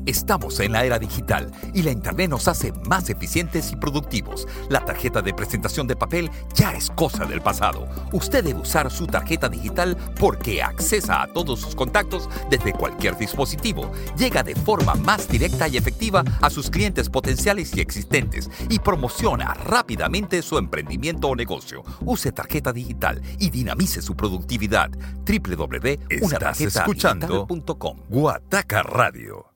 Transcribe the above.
Estamos en la era digital y la Internet nos hace más eficientes y productivos. La tarjeta de presentación de papel ya es cosa del pasado. Usted debe usar su tarjeta digital porque accesa a todos sus contactos desde cualquier dispositivo. Llega de forma más directa y efectiva a sus clientes potenciales y existentes y promociona rápidamente su emprendimiento o negocio. Use tarjeta digital y dinamice su productividad. www.unatarjetadigital.com. Guataca Radio.